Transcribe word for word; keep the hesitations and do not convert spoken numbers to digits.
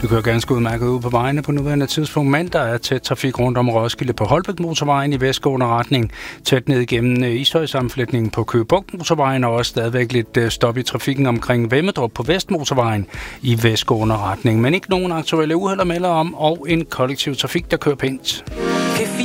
Det kører ganske udmærket ud på vejene på nuværende tidspunkt, men der er tæt trafik rundt om Roskilde på Holbæk Motorvejen i vestgående retning, tæt ned igennem Ishøj-sammenflætningen på Køge Bugt Motorvejen, og også stadigvæk lidt stop i trafikken omkring Vemmedrup på Vestmotorvejen i vestgående retning. Men ikke nogen aktuelle uheld at melde om, og en kollektiv trafik, der kører pænt.